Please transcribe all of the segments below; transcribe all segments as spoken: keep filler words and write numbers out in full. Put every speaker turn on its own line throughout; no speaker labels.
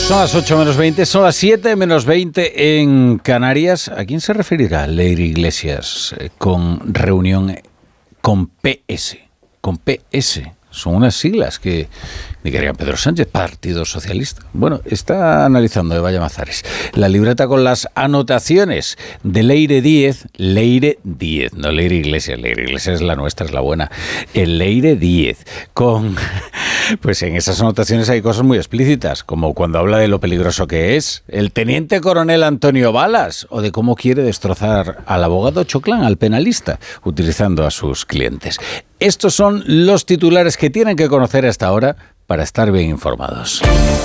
Son las ocho menos veinte, son las siete menos veinte en Canarias. ¿A quién se referirá Leire Iglesias eh, con reunión con P S? Con P S. Son unas siglas que ni quería Pedro Sánchez, Partido Socialista. Bueno, está analizando Eva Llamazares la libreta con las anotaciones de Leire Díez. Leire Díez, no Leire Iglesias. Leire Iglesias es la nuestra, es la buena. El Leire Díez. Con, pues en esas anotaciones hay cosas muy explícitas, como cuando habla de lo peligroso que es el teniente coronel Antonio Balas, o de cómo quiere destrozar al abogado Choclán, al penalista, utilizando a sus clientes. Estos son los titulares que tienen que conocer hasta ahora para estar bien informados.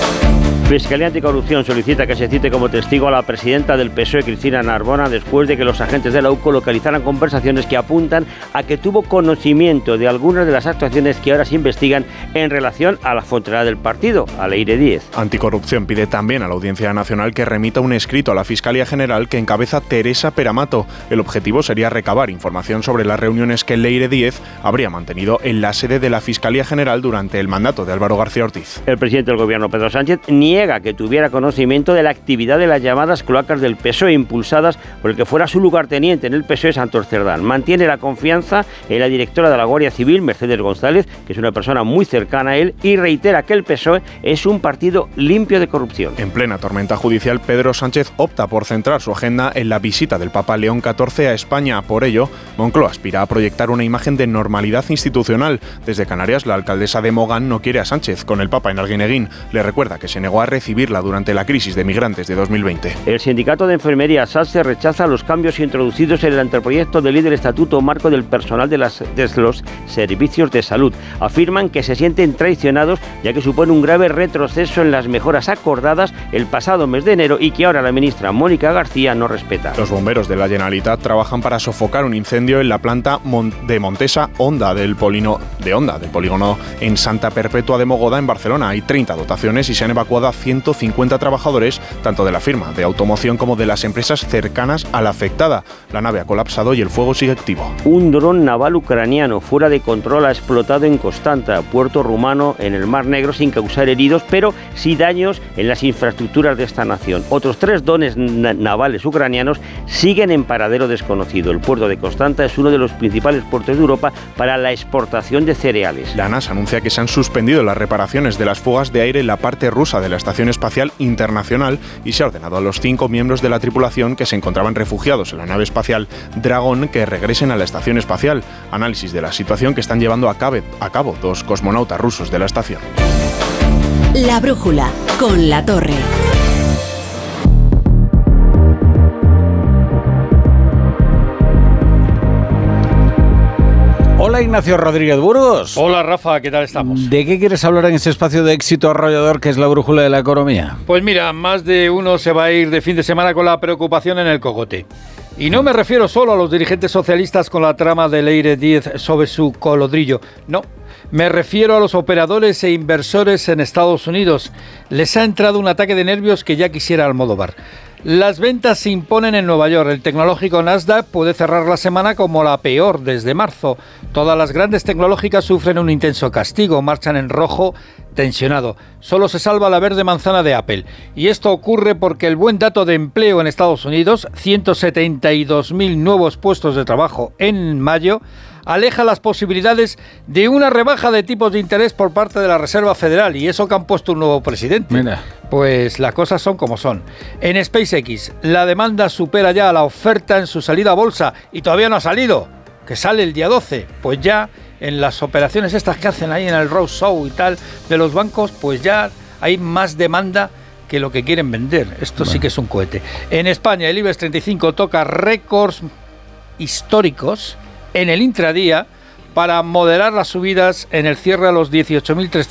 Fiscalía Anticorrupción solicita que se cite como testigo a la presidenta del P S O E, Cristina Narbona, después de que los agentes de la U C O localizaran conversaciones que apuntan a que tuvo conocimiento de algunas de las actuaciones que ahora se investigan en relación a la frontera del partido, a Leire Díez.
Anticorrupción pide también a la Audiencia Nacional que remita un escrito a la Fiscalía General que encabeza Teresa Peramato. El objetivo sería recabar información sobre las reuniones que Leire Díez habría mantenido en la sede de la Fiscalía General durante el mandato de Álvaro García Ortiz.
El presidente del Gobierno, Pedro Sánchez, niega que tuviera conocimiento de la actividad de las llamadas cloacas del P S O E impulsadas por el que fuera su lugarteniente en el P S O E, Santos Cerdán. Mantiene la confianza en la directora de la Guardia Civil, Mercedes González, que es una persona muy cercana a él, y reitera que el P S O E es un partido limpio de corrupción.
En plena tormenta judicial, Pedro Sánchez opta por centrar su agenda en la visita del Papa León catorce a España. Por ello, Moncloa aspira a proyectar una imagen de normalidad institucional. Desde Canarias, la alcaldesa de Mogán no quiere a Sánchez con el Papa en Arguineguín. Le recuerda que se negó a recibirla durante la crisis de migrantes de dos mil veinte.
El sindicato de enfermería SATSE rechaza los cambios introducidos en el anteproyecto de ley del Estatuto Marco del Personal de, las, de los Servicios de Salud. Afirman que se sienten traicionados, ya que supone un grave retroceso en las mejoras acordadas el pasado mes de enero y que ahora la ministra Mónica García no respeta.
Los bomberos de la Generalitat trabajan para sofocar un incendio en la planta de Montesa Honda del Polino de Honda, del polígono en Santa Perpetua de Mogoda, en Barcelona. Hay treinta dotaciones y se han evacuado a ciento cincuenta trabajadores, tanto de la firma de automoción como de las empresas cercanas a la afectada. La nave ha colapsado y el fuego sigue activo.
Un dron naval ucraniano fuera de control ha explotado en Constanta, puerto rumano en el Mar Negro, sin causar heridos, pero sí daños en las infraestructuras de esta nación. Otros tres drones na- navales ucranianos siguen en paradero desconocido. El puerto de Constanta es uno de los principales puertos de Europa para la exportación de cereales.
La NASA anuncia que se han suspendido las reparaciones de las fugas de aire en la parte rusa de la Estación Espacial Internacional y se ha ordenado a los cinco miembros de la tripulación que se encontraban refugiados en la nave espacial Dragon que regresen a la estación espacial. Análisis de la situación que están llevando a cabo, a cabo dos cosmonautas rusos de la estación.
La brújula con La Torre.
Hola Ignacio Rodríguez Burgos.
Hola Rafa, ¿qué tal estamos?
¿De qué quieres hablar en ese espacio de éxito arrollador que es la brújula de la economía?
Pues mira, más de uno se va a ir de fin de semana con la preocupación en el cogote. Y no me refiero solo a los dirigentes socialistas con la trama de Leire Díez sobre su colodrillo, no. Me refiero a los operadores e inversores en Estados Unidos. Les ha entrado un ataque de nervios que ya quisiera Almodóvar. Las ventas se imponen en Nueva York. El tecnológico Nasdaq puede cerrar la semana como la peor desde marzo. Todas las grandes tecnológicas sufren un intenso castigo, marchan en rojo tensionado. Solo se salva la verde manzana de Apple. Y esto ocurre porque el buen dato de empleo en Estados Unidos, ciento setenta y dos mil nuevos puestos de trabajo en mayo, aleja las posibilidades de una rebaja de tipos de interés por parte de la Reserva Federal, y eso que han puesto un nuevo presidente.
Mira.
Pues las cosas son como son. En SpaceX, la demanda supera ya a la oferta en su salida a bolsa, y todavía no ha salido, que sale el día doce. Pues ya en las operaciones estas que hacen ahí en el roadshow y tal de los bancos, pues ya hay más demanda que lo que quieren vender. Esto bueno. Sí que es un cohete. En España, el IBEX treinta y cinco toca récords históricos en el intradía para moderar las subidas en el cierre a los dieciocho mil trescientos.